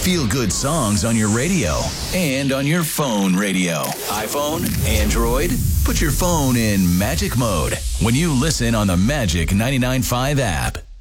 feel-good songs on your radio and on your phone radio. iPhone, Android, put your phone in magic mode when you listen on the Magic 99.5 app.